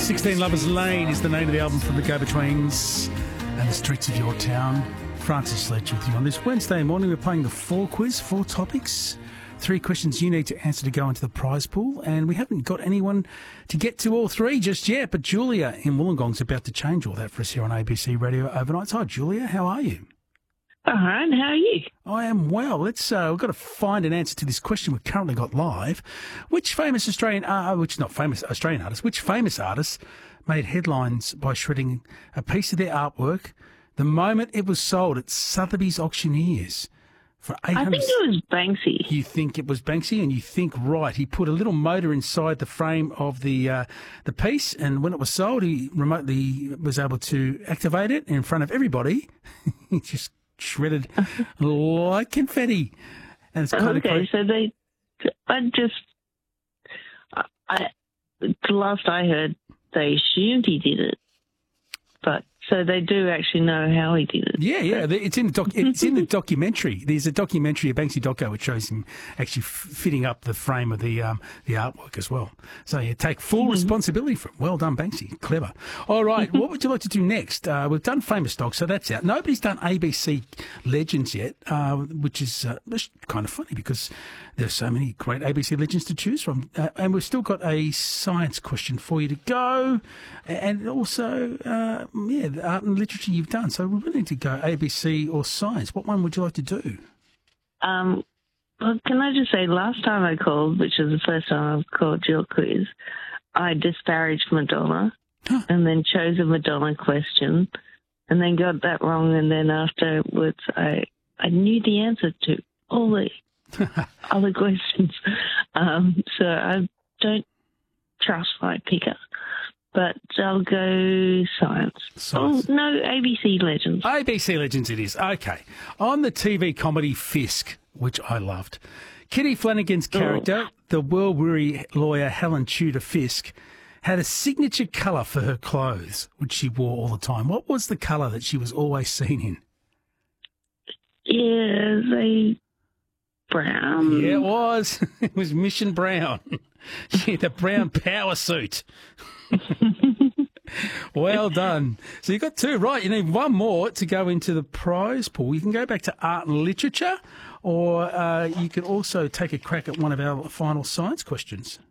16 Lovers Lane is the name of the album from the Go-Betweens and the streets of your town. Francis Sledge with you on this Wednesday morning. We're playing the 4 quiz, 4 topics, 3 questions you need to answer to go into the prize pool, and we haven't got anyone to get to all 3 just yet, but Julia in Wollongong's about to change all that for us here on ABC Radio Overnight. Hi, Julia. How are you? All right, how are you? I am well. We've got to find an answer to this question we've currently got live. Which famous Australian artist made headlines by shredding a piece of their artwork the moment it was sold at Sotheby's Auctioneers for 800? I think it was Banksy. You think it was Banksy, and you think right. He put a little motor inside the frame of the piece, and when it was sold, he remotely was able to activate it in front of everybody. He just shredded like confetti. And it's kind of okay, so the last I heard, they assumed he did it, but so they do actually know how he did it. Yeah, it's in the documentary. There's a documentary, a Banksy doco, which shows him actually fitting up the frame of the artwork as well. So you take full responsibility for it. Well done, Banksy. Clever. All right, what would you like to do next? We've done Famous Dogs, so that's out. Nobody's done ABC Legends yet, which is kind of funny because there's so many great ABC Legends to choose from. And we've still got a science question for you to go. And also, the art and literature you've done. So we really need to go ABC or science. What one would you like to do? Well, can I just say, last time I called, which is the first time I've called your quiz, I disparaged Madonna and then chose a Madonna question and then got that wrong. And then afterwards, I knew the answer to all the other questions. So I don't trust my picker. But I'll go science. Oh, no, ABC Legends. ABC Legends it is. Okay. On the TV comedy Fisk, which I loved, Kitty Flanagan's character, the world-weary lawyer Helen Tudor Fisk, had a signature colour for her clothes, which she wore all the time. What was the colour that she was always seen in? Yeah, brown. Yeah, it was. It was Mission Brown. She had the brown power suit. Well done. So you got 2 right. You need 1 more to go into the prize pool. You can go back to art and literature, or you can also take a crack at one of our final science questions.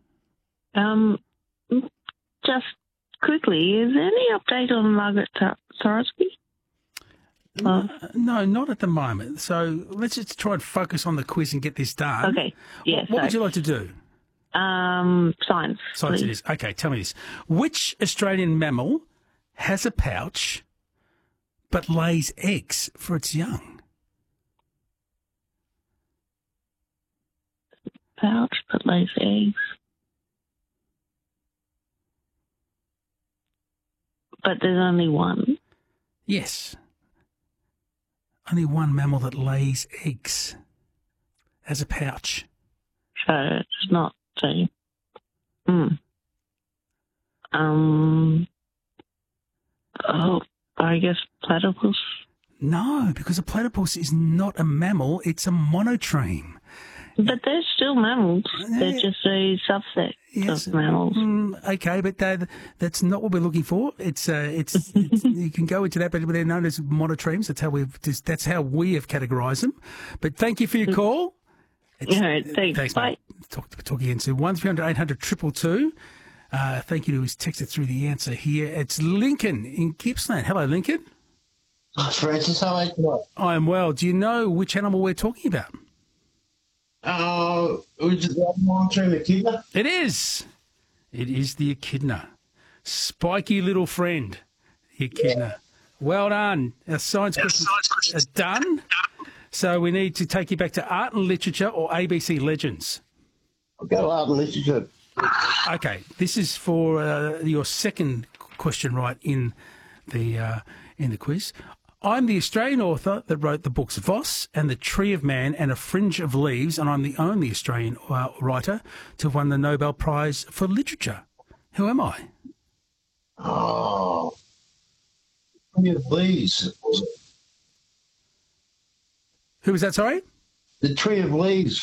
Just quickly, is there any update on Margaret Sorosky? No, not at the moment. So let's just try and focus on the quiz and get this done. Okay. Yeah. What would you like to do? Science. Science it is. Okay, tell me this. Which Australian mammal has a pouch but lays eggs for its young? Pouch but lays eggs. But there's only one? Yes. Only one mammal that lays eggs has a pouch. So it's not I guess platypus? No, because a platypus is not a mammal, it's a monotreme. But they're still mammals. They're just a subset of mammals. Okay, but that's not what we're looking for. It's you can go into that, but they're known as monotremes. That's how we have categorised them. But thank you for your call. All right, thanks. Bye. Mate. Talk again soon. 1300 800 222. Thank you to who's texted through the answer here. It's Lincoln in Gippsland. Hello, Lincoln. Hi, Francis. How are you tonight? I am well. Do you know which animal we're talking about? Which is the monitoring echidna? It is. It is the echidna. Spiky little friend, the echidna. Yeah. Well done. Our science questions are done. So we need to take you back to art and literature or ABC Legends. I'll go art and literature. Okay, this is for your second question right in the quiz. I'm the Australian author that wrote the books Voss and The Tree of Man and A Fringe of Leaves, and I'm the only Australian writer to have won the Nobel Prize for Literature. Who am I? Oh, Tree of Leaves. Who was that, sorry? The Tree of Leaves.